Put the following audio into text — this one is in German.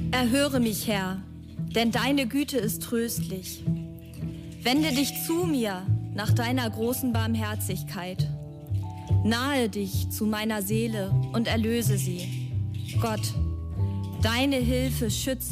Erhöre mich, Herr, denn deine Güte ist tröstlich. Wende dich zu mir nach deiner großen Barmherzigkeit. Nahe dich zu meiner Seele und erlöse sie. Gott, deine Hilfe schützt